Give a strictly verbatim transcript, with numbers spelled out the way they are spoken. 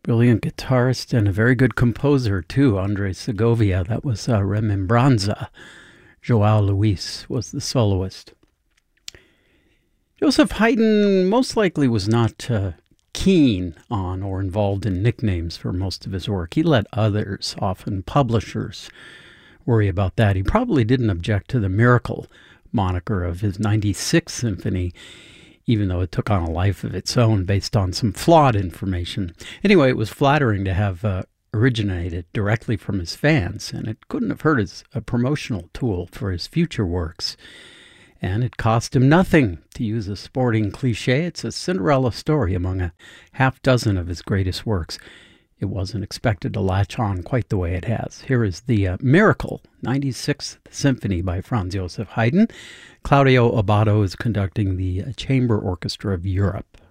brilliant guitarist and a very good composer, too, Andres Segovia. That was uh, Remembranza. Joao Luis was the soloist. Joseph Haydn most likely was not uh, keen on or involved in nicknames for most of his work. He let others, often publishers, worry about that. He probably didn't object to the Miracle moniker of his ninety-sixth Symphony, even though it took on a life of its own based on some flawed information. Anyway, it was flattering to have uh, originated directly from his fans, and it couldn't have hurt as a promotional tool for his future works. And it cost him nothing. To use a sporting cliche, it's a Cinderella story among a half dozen of his greatest works. It wasn't expected to latch on quite the way it has. Here is the uh, Miracle, ninety-sixth Symphony by Franz Joseph Haydn. Claudio Abbado is conducting the uh, Chamber Orchestra of Europe.